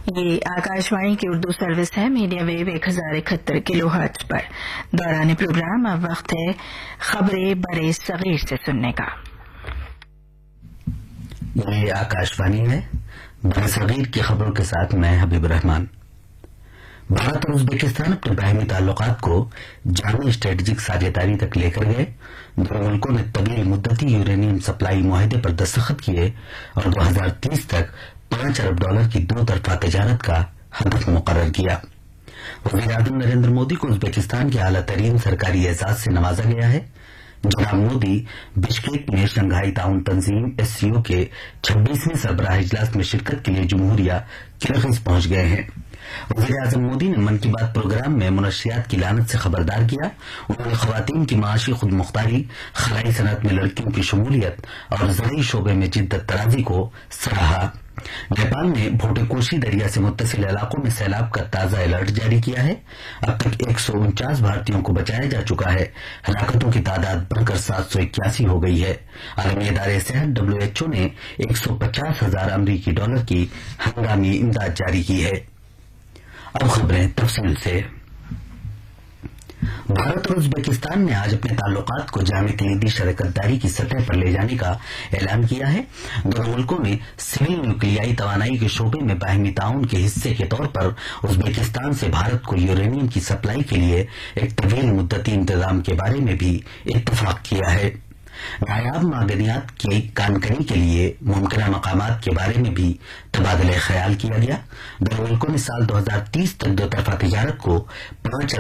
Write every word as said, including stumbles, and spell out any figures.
ये आकाशवाणी की उर्दू सर्विस है। मीडिया वेव एक हजार इकहत्तर किलो हर्ट्ज पर। दौरान प्रोग्राम अब वक्त है खबरें बड़े सगीर से सुनने का। ये आकाशवाणी है। बड़े सगीर की खबरों के साथ मैं हबीब रहमान। भारत और उज्बेकिस्तान अपने बाहमी ताल्लुकात को जामी स्ट्रेटेजिक साझेदारी तक लेकर गए। दोनों मुल्कों ने तवील मुद्दती यूरेनियम सप्लाई मुआहदे पर दस्तखत किए और दो हजार तीस तक पांच अरब डॉलर की दो तरफा तजारत का हदफ मुकर्रर किया। वज़ीर आज़म नरेंद्र मोदी को उज्बेकिस्तान के आला तरीन सरकारी एजाज से नवाजा गया है। जनाब मोदी बिश्केक में शंघाई ताउन तंजीम एससीओ के छब्बीसवें सरबराह इजलास में शिरकत के लिए जमहूरिया किर्गिज पहुंच गए हैं। वज़ीर आज़म मोदी ने मन की बात प्रोग्राम में मुनशियात की लानत से खबरदार किया। उन्होंने खवातीन की माशी खुद मुख्तारी, खलाई सनत में लड़कियों की शमूलियत और ज़रूरी शोबे में जिद्दत तराजी को सराहा। नेपाल ने भोटेकोशी दरिया से मुत्तसिल इलाकों में सैलाब का ताजा अलर्ट जारी किया है। अब तक एक सौ उनचास भारतीयों को बचाया जा चुका है। हलाकतों की तादाद बढ़कर सात सौ इक्यासी हो गई है। आलमी इदारे सेहत डब्ल्यू एच ओ ने एक सौ पचास हजार अमरीकी डॉलर की हंगामी इमदाद जारी की है। अब खबरें तफसील से। भारत और उज्बेकिस्तान ने आज अपने ताल्लुकात को जामे कलीदी शराकतदारी की सतह पर ले जाने का ऐलान किया है। दोनों मुल्कों ने सिविल न्यूक्लियाई तवानाई के शोबे में बाहमी ताउन के हिस्से के तौर पर उज्बेकिस्तान से भारत को यूरेनियम की सप्लाई के लिए एक तवील मुद्दती इंतजाम के बारे में भी इत्तफाक किया है। नायाब मादनियात की कानकनी के लिए मुमकिन मकामात के बारे में भी तबादला ख्याल किया गया। दोनों मुल्कों ने साल दो हजार तीस तक दो तरफा तजारत को पांच